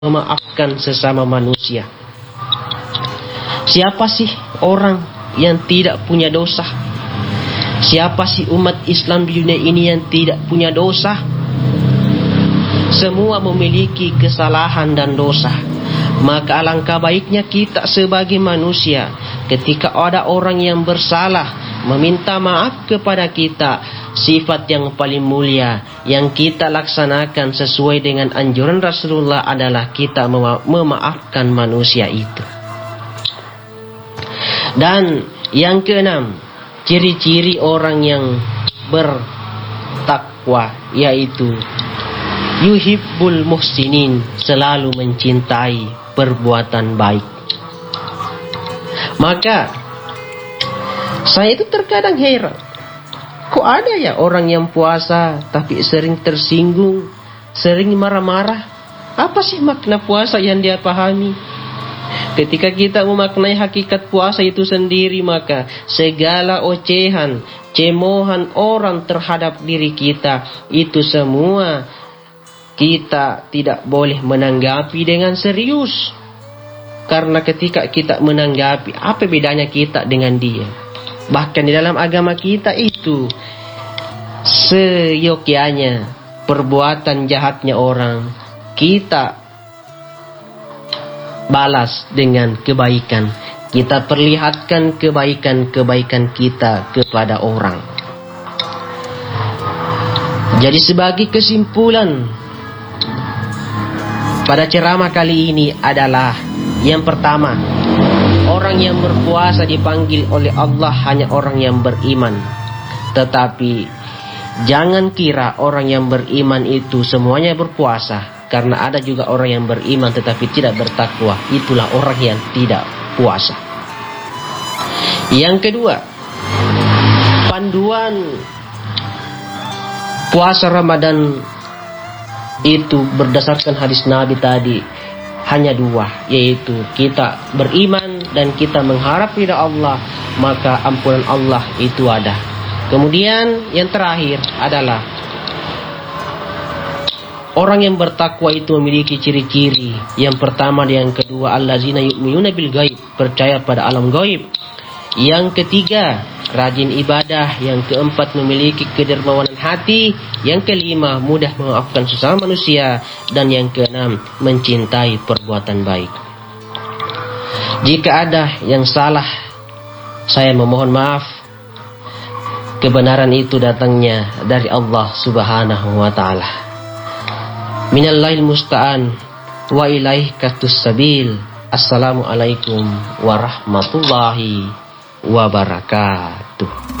memaafkan sesama manusia. Siapa sih orang yang tidak punya dosa? Siapa sih umat Islam di dunia ini yang tidak punya dosa? Semua memiliki kesalahan dan dosa. Maka alangkah baiknya kita sebagai manusia, ketika ada orang yang bersalah, meminta maaf kepada kita. Sifat yang paling mulia yang kita laksanakan sesuai dengan anjuran Rasulullah adalah kita memaafkan manusia itu. Dan yang keenam, ciri-ciri orang yang bertakwa, yaitu yuhibbul muhsinin, selalu mencintai perbuatan baik. Maka saya itu terkadang heran, kok ada ya orang yang puasa tapi sering tersinggung, sering marah-marah? Apa sih makna puasa yang dia pahami? Ketika kita memaknai hakikat puasa itu sendiri, maka segala ocehan, cemohan orang terhadap diri kita, itu semua kita tidak boleh menanggapi dengan serius. Karena ketika kita menanggapi, apa bedanya kita dengan dia? Bahkan di dalam agama kita itu, seyogyanya perbuatan jahatnya orang, kita balas dengan kebaikan. Kita perlihatkan kebaikan-kebaikan kita kepada orang. Jadi sebagai kesimpulan pada ceramah kali ini adalah, yang pertama, orang yang berpuasa dipanggil oleh Allah hanya orang yang beriman. Tetapi jangan kira orang yang beriman itu semuanya berpuasa. Karena ada juga orang yang beriman tetapi tidak bertakwa. Itulah orang yang tidak puasa. Yang kedua, panduan puasa Ramadan itu berdasarkan hadis Nabi tadi hanya dua, yaitu kita beriman dan kita mengharap ridha Allah, maka ampunan Allah itu ada. Kemudian yang terakhir adalah orang yang bertakwa itu memiliki ciri-ciri. Yang pertama dan yang kedua, allazina yu'minuna bil ghaib, percaya pada alam gaib. Yang ketiga, rajin ibadah. Yang keempat, memiliki kedermawanan hati. Yang kelima, mudah memaafkan sesama manusia. Dan yang keenam, mencintai perbuatan baik. Jika ada yang salah, saya memohon maaf. Kebenaran itu datangnya dari Allah Subhanahu wa ta'ala. Minallahil musta'an wa ilaih katus sabil. Assalamualaikum warahmatullahi wabarakatuh.